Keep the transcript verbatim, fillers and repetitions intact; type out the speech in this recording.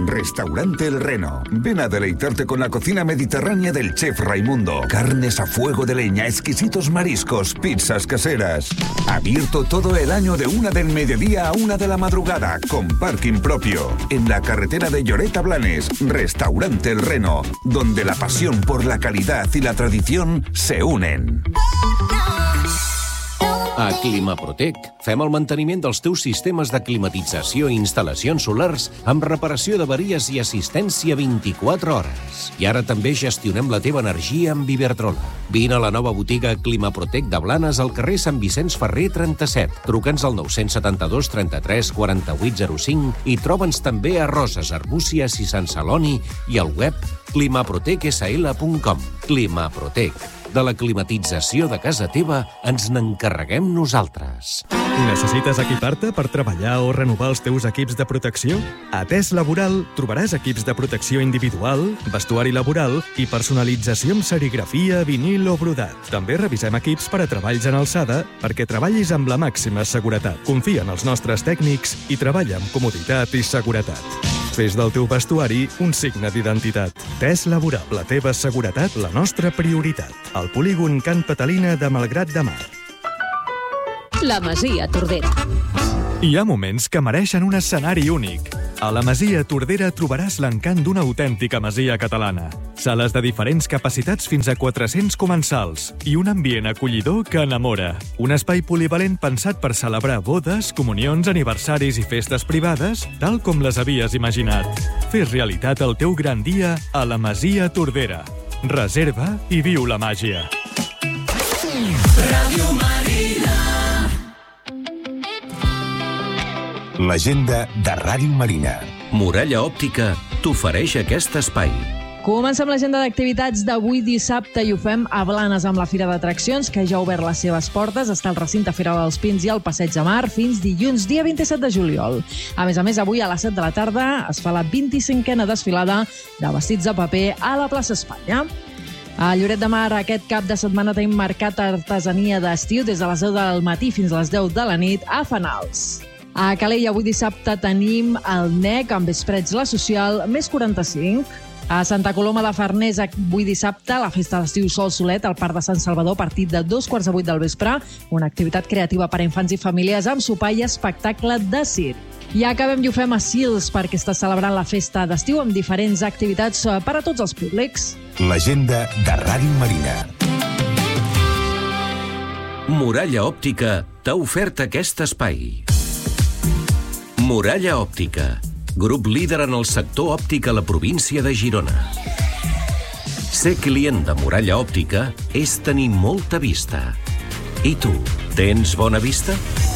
Restaurante El Reno. Ven a deleitarte con la cocina mediterránea del chef Raimundo. Carnes a fuego de leña, exquisitos mariscos, pizzas caseras. Abierto todo el año de una del mediodía a una de la madrugada, con parking propio. En la carretera de Lloret a Blanes, Restaurante El Reno, donde la pasión por la calidad y la tradición se unen. A Climaprotec fem el manteniment dels teus sistemes de climatització i instal·lacions solars amb reparació d'averies i assistència vint-i-quatre hores. I ara també gestionem la teva energia amb Iberdrola. Vine a la nova botiga Climaprotec de Blanes al carrer Sant Vicenç Ferrer trenta-set. Truca'ns al nou setanta-dos trenta-tres quaranta-vuit zero cinc i troba'ns també a Roses, Arbúcies i Sant Celoni i al web climaprotec s l punt com. Climaprotec. De la climatització de casa teva ens n'encarreguem nosaltres. Necessites equipar-te per treballar o renovar els teus equips de protecció? A Tes Laboral trobaràs equips de protecció individual, vestuari laboral i personalització amb serigrafia, vinil o brodat. També revisem equips per a treballs en alçada perquè treballis amb la màxima seguretat. Confia en els nostres tècnics i treballa amb comoditat i seguretat. Fes del teu vestuari un signe d'identitat. Tes Laboral, la teva seguretat, la nostra prioritat. Al polígon Can Catalina de Malgrat de Mar. La Masia Tordera. Hi ha moments que mereixen un escenari únic. A la Masia Tordera trobaràs l'encant d'una autèntica masia catalana. Sales de diferents capacitats fins a quatre-cents comensals i un ambient acollidor que enamora. Un espai polivalent pensat per celebrar bodes, comunions, aniversaris i festes privades, tal com les havies imaginat. Fes realitat el teu gran dia a la Masia Tordera. Reserva i viu la màgia. Ràdio Marina. L'agenda de Ràdio Marina. Muralla Òptica t'ofereix aquest espai. Comencem l'agenda d'activitats d'avui dissabte i ho fem a Blanes amb la Fira d'Atraccions, que ja ha obert les seves portes. Està al recinte Fira dels Pins i al Passeig de Mar fins dilluns, dia vint-i-set de juliol. A més a més, avui a les set de la tarda es fa la vint-i-cinquena desfilada de vestits de paper a la plaça Espanya. A Lloret de Mar aquest cap de setmana tenim mercat artesania d'estiu des de les deu del matí fins a les deu de la nit a Fanals. A Calella avui dissabte tenim el N E C amb Vesprets la Social més quaranta-cinc. A Santa Coloma de Farners avui dissabte la festa d'estiu Sol Solet al Parc de Sant Salvador a partir de dos quarts de vuit del vespre. Una activitat creativa per a infants i famílies amb sopar i espectacle de circ. I acabem i ho fem a Sils perquè està celebrant la festa d'estiu amb diferents activitats per a tots els públics. L'agenda de Ràdio Marina. Muralla Òptica t'ha ofert aquest espai. Muralla Òptica, grup líder en el sector òptic a la província de Girona. Ser client de Muralla Òptica és tenir molta vista. I tu, tens bona vista?